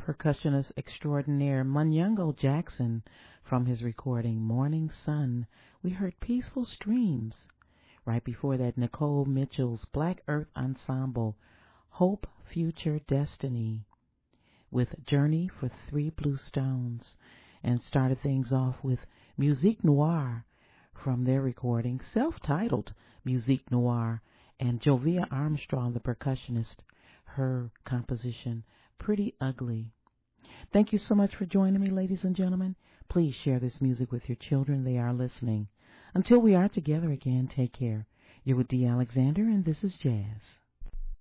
percussionist extraordinaire Munyango Jackson from his recording Morning Sun. We heard Peaceful Streams. Right before that, Nicole Mitchell's Black Earth Ensemble, Hope, Future, Destiny, with Journey for Three Blue Stones, and started things off with Musique Noire from their recording, self-titled Musique Noire, and Jovia Armstrong, the percussionist, her composition, Pretty Ugly. Thank you so much for joining me, ladies and gentlemen. Please share this music with your children. They are listening. Until we are together again, take care. You're with Dee Alexander, and this is Jazz.